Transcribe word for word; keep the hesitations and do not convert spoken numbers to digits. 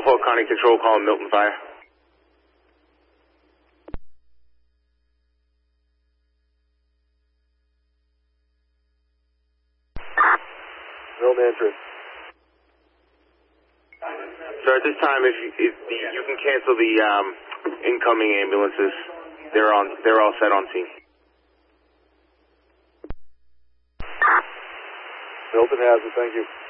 Norfolk County Control calling Milton Fire. Milton entrance. So at this time, if you, if the, you can cancel the um, incoming ambulances, they're on. They're all set on scene. Milton has it. Thank you.